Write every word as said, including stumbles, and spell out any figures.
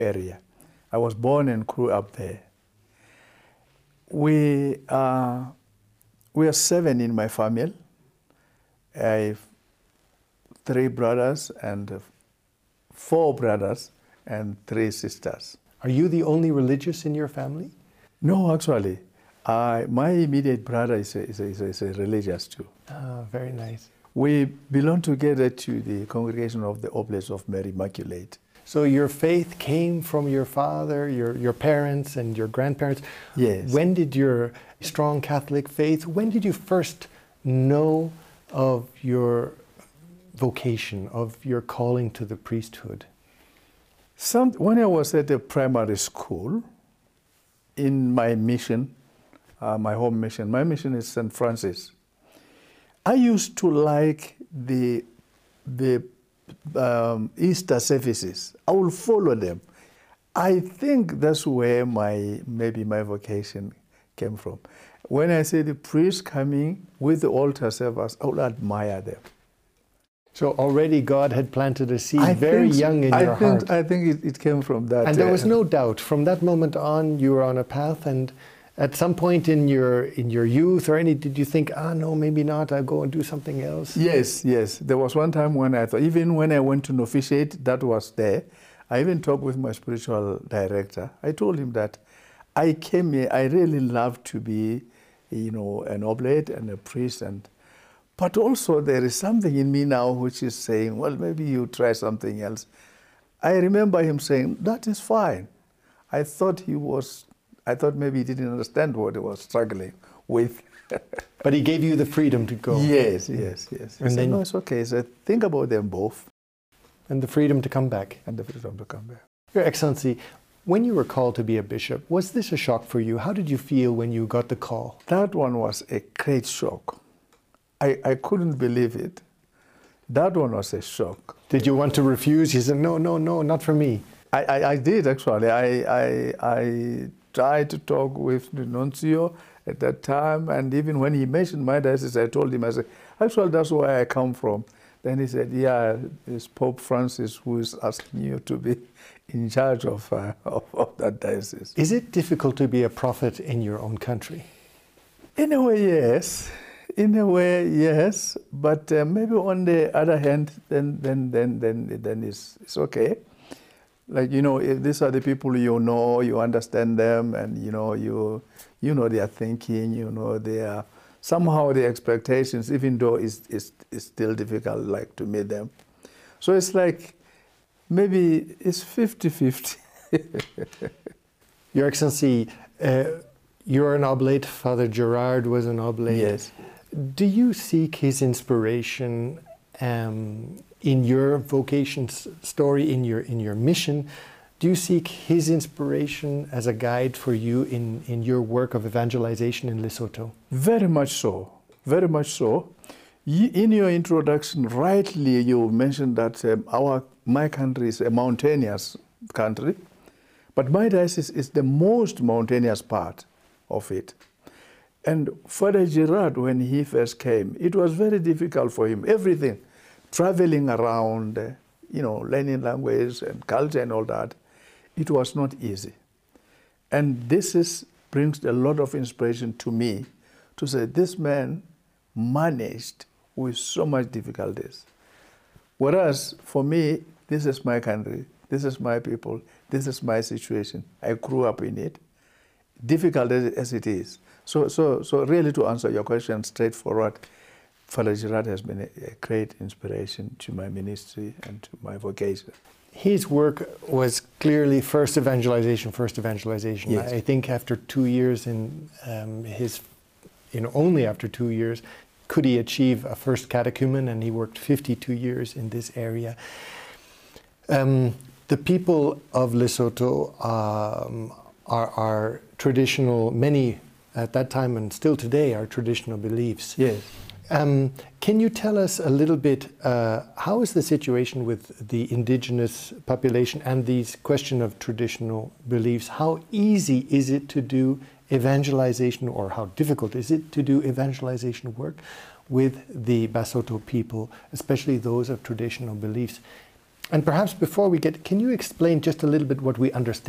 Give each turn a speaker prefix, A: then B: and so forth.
A: area. I was born and grew up there. We are, we are seven in my family. I have three brothers and four brothers and three sisters.
B: Are you the only religious in your family?
A: No, actually. I, my immediate brother is a, is, a, is, a, is a religious too.
B: Ah, very nice.
A: We belong together to the congregation of the Oblates of Mary Immaculate.
B: So your faith came from your father, your, your parents and your grandparents.
A: Yes.
B: When did your strong Catholic faith, when did you first know of your vocation, of your calling to the priesthood?
A: Some, when I was at the primary school, in my mission, uh, my home mission, my mission is Saint Francis, I used to like the, the um, Easter services. I will follow them. I think that's where my, maybe my vocation came from. When I see the priests coming with the altar servers, I will admire them.
B: So already God had planted a seed
A: I
B: very
A: think,
B: young in
A: I
B: your
A: think,
B: heart.
A: I think it, it came from that.
B: And there
A: uh,
B: was no doubt. From that moment on, you were on a path, and at some point in your in your youth or any, did you think, ah, no, maybe not, I'll go and do something else?
A: Yes, yes. There was one time when I thought, even when I went to novitiate, that was there. I even talked with my spiritual director. I told him that I came here, I really love to be, you know, an oblate and a priest, and but also there is something in me now which is saying, well, maybe you try something else. I remember him saying, that is fine. I thought he was, I thought maybe he didn't understand what he was struggling with.
B: But he gave you the freedom to go.
A: Yes, yes, yes. He
B: And
A: said,
B: then,
A: no, it's okay. He said, think about them both.
B: And the freedom to come back.
A: And the freedom to come back.
B: Your Excellency, when you were called to be a bishop, was this a shock for you? How did you feel when you got the call?
A: That one was a great shock. I, I couldn't believe it. That one was a shock.
B: Did you want to refuse? You said, no, no, no, not for me.
A: I, I, I did, actually. I, I, I tried to talk with the nuncio at that time, and even when he mentioned my diocese, I told him, I said, actually, that's where I come from. Then he said, yeah, it's Pope Francis who is asking you to be in charge of, uh, of, of that diocese.
B: Is it difficult to be a prophet in your own country?
A: In a way, yes. In a way, yes. But uh, maybe on the other hand, then then then then then it's it's okay. Like, you know, if these are the people you know, you understand them, and you know you you know their thinking, you know their somehow the expectations, even though it's it's, it's still difficult, like to meet them. So it's like maybe it's fifty fifty.
B: Your Excellency, uh, you're an oblate. Father Gerard was an oblate.
A: Yes.
B: Do you seek his inspiration um, in your vocation story, in your in your mission? Do you seek his inspiration as a guide for you in, in your work of evangelization in Lesotho?
A: Very much so. Very much so. In your introduction, rightly you mentioned that um, our my country is a mountainous country, but my diocese is the most mountainous part of it. And Father Gerard, when he first came, it was very difficult for him. Everything, traveling around, uh, you know, learning language and culture and all that, it was not easy. And this is, brings a lot of inspiration to me to say, this man managed with so much difficulties. Whereas for me, this is my country, this is my people, this is my situation. I grew up in it, difficult as it is. So, so, so really to answer your question straightforward, Father Gerard has been a, a great inspiration to my ministry and to my vocation.
B: His work was clearly first evangelization, first evangelization.
A: Yes.
B: I think after two years in um, his, you know, only after two years, could he achieve a first catechumen, and he worked fifty-two years in this area. Um, the people of Lesotho um, are, are traditional, many at that time and still today are traditional beliefs.
A: Yes.
B: Um, can you tell us a little bit, uh, how is the situation with the indigenous population and these question of traditional beliefs? How easy is it to do evangelization, or how difficult is it to do evangelization work with the Basotho people, especially those of traditional beliefs? And perhaps before we get, can you explain just a little bit what we understand